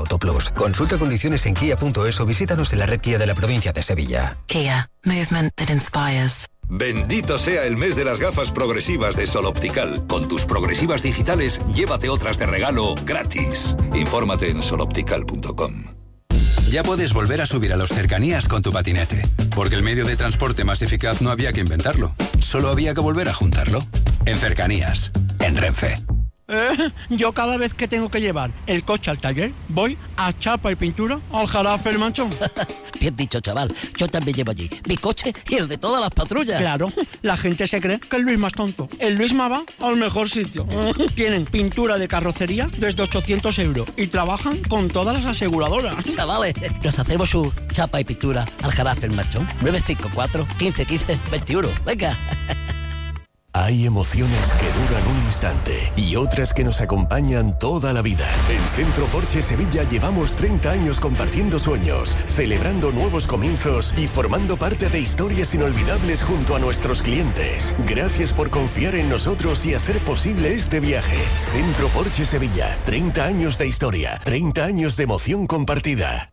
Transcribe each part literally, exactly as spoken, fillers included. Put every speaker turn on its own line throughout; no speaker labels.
Auto Plus. Consulta condiciones en kia punto es o visítanos en la red Kia de la provincia de Sevilla.
Kia. Movement that inspires.
Bendito sea el mes de las gafas progresivas de Sol Optical. Con tus progresivas digitales, llévate otras de regalo gratis. Infórmate en sol optical punto com.
Ya puedes volver a subir a los cercanías con tu patinete, porque el medio de transporte más eficaz no había que inventarlo, solo había que volver a juntarlo. En Cercanías, en Renfe.
Eh, yo cada vez que tengo que llevar el coche al taller, voy a chapa y pintura al Jarafe El Manchón.
Bien dicho, chaval. Yo también llevo allí mi coche y el de todas las patrullas.
Claro, la gente se cree que el Luisma es tonto. El Luisma va al mejor sitio. Tienen pintura de carrocería desde ochocientos euros y trabajan con todas las aseguradoras.
Chavales, nos hacemos su chapa y pintura al Jarafe El Manchón. nueve cinco cuatro, quince quince, veintiuno. Venga.
Hay emociones que duran un instante y otras que nos acompañan toda la vida. En Centro Porsche Sevilla llevamos treinta años compartiendo sueños, celebrando nuevos comienzos y formando parte de historias inolvidables junto a nuestros clientes. Gracias por confiar en nosotros y hacer posible este viaje. Centro Porsche Sevilla, treinta años de historia, treinta años de emoción compartida.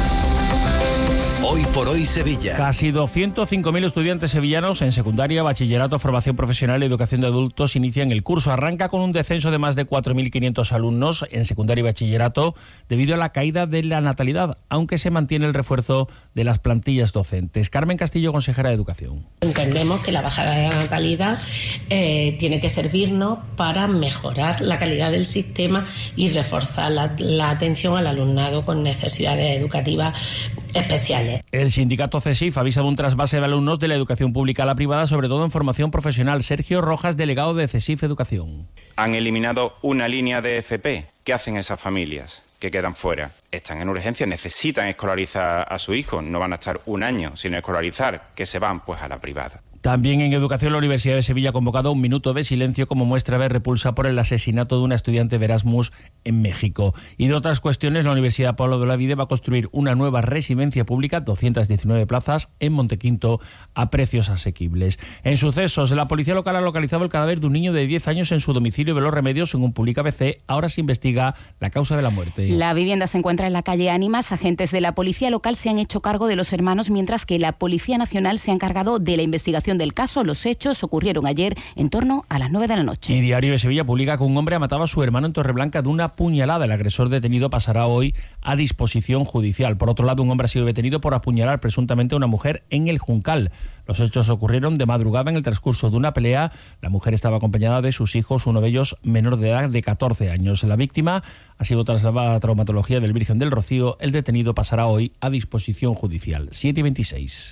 Hoy por hoy Sevilla.
Casi doscientos cinco mil estudiantes sevillanos en secundaria, bachillerato, formación profesional y educación de adultos inician el curso. Arranca con un descenso de más de cuatro mil quinientos alumnos en secundaria y bachillerato debido a la caída de la natalidad, aunque se mantiene el refuerzo de las plantillas docentes. Carmen Castillo, consejera de Educación.
Entendemos que la bajada de la natalidad eh, tiene que servirnos para mejorar la calidad del sistema y reforzar la, la atención al alumnado con necesidades educativas especiales.
El sindicato CESIF avisa de un trasvase de alumnos de la educación pública a la privada, sobre todo en formación profesional. Sergio Rojas, delegado de CESIF Educación.
Han eliminado una línea de F P. ¿Qué hacen esas familias que quedan fuera? Están en urgencia, necesitan escolarizar a su hijo, no van a estar un año sin escolarizar, que se van pues a la privada.
También en educación, la Universidad de Sevilla ha convocado un minuto de silencio como muestra de repulsa por el asesinato de una estudiante de Erasmus en México. Y de otras cuestiones, la Universidad Pablo de Olavide va a construir una nueva residencia pública, doscientas diecinueve plazas, en Montequinto, a precios asequibles. En sucesos, la policía local ha localizado el cadáver de un niño de diez años en su domicilio de Los Remedios, según publica B C. Ahora se investiga la causa de la muerte.
La vivienda se encuentra en la calle Ánimas. Agentes de la policía local se han hecho cargo de los hermanos, mientras que la Policía Nacional se ha encargado de la investigación del caso. Los hechos ocurrieron ayer en torno a las nueve de la noche.
Y Diario de Sevilla publica que un hombre ha matado a su hermano en Torreblanca de una puñalada. El agresor detenido pasará hoy a disposición judicial. Por otro lado, un hombre ha sido detenido por apuñalar presuntamente a una mujer en el Juncal. Los hechos ocurrieron de madrugada en el transcurso de una pelea. La mujer estaba acompañada de sus hijos, uno de ellos menor de edad de catorce años. La víctima ha sido trasladada a traumatología del Virgen del Rocío. El detenido pasará hoy a disposición judicial. siete y veintiséis.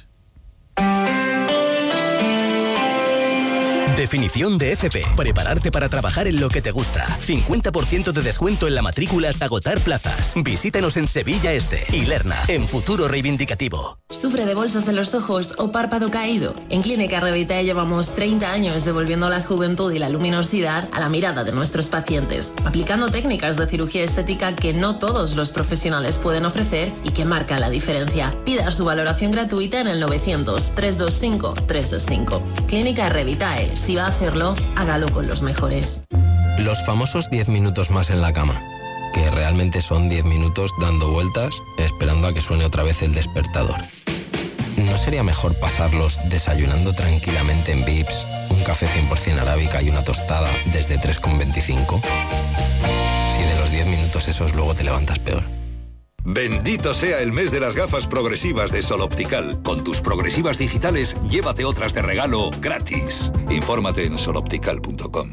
Definición de F P. Prepararte para trabajar en lo que te gusta. cincuenta por ciento de descuento en la matrícula hasta agotar plazas. Visítanos en Sevilla Este y Lerna, en Futuro Reivindicativo.
¿Sufre de bolsas en los ojos o párpado caído? En Clínica Revitae llevamos treinta años devolviendo la juventud y la luminosidad a la mirada de nuestros pacientes, aplicando técnicas de cirugía estética que no todos los profesionales pueden ofrecer y que marcan la diferencia. Pida su valoración gratuita en el novecientos, trescientos veinticinco, trescientos veinticinco. Clínica Revitae. Si va a hacerlo, hágalo con los mejores.
Los famosos diez minutos más en la cama, que realmente son diez minutos dando vueltas, esperando a que suene otra vez el despertador. ¿No sería mejor pasarlos desayunando tranquilamente en Vips, un café cien por ciento arábica y una tostada desde tres con veinticinco? Si de los diez minutos esos luego te levantas peor.
Bendito sea el mes de las gafas progresivas de Sol Optical. Con tus progresivas digitales, llévate otras de regalo gratis. Infórmate en sol optical punto com.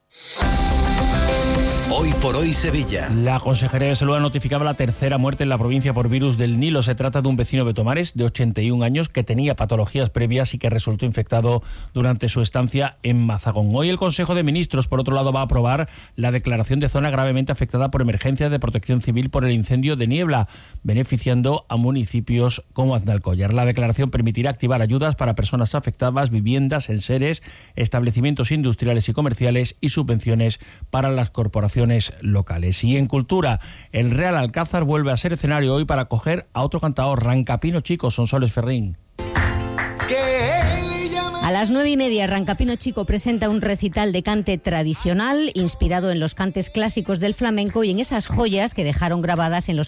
Hoy por hoy Sevilla.
La Consejería de Salud ha notificado la tercera muerte en la provincia por virus del Nilo. Se trata de un vecino de Tomares de ochenta y un años que tenía patologías previas y que resultó infectado durante su estancia en Mazagón. Hoy el Consejo de Ministros, por otro lado, va a aprobar la declaración de zona gravemente afectada por emergencia de protección civil por el incendio de Niebla, beneficiando a municipios como Aznalcóllar. La declaración permitirá activar ayudas para personas afectadas, viviendas, enseres, establecimientos industriales y comerciales y subvenciones para las corporaciones locales. Y en cultura, el Real Alcázar vuelve a ser escenario hoy para acoger a otro cantador, Rancapino Chico, Sonsoles Ferrín.
A las nueve y media, Rancapino Chico presenta un recital de cante tradicional inspirado en los cantes clásicos del flamenco y en esas joyas que dejaron grabadas en los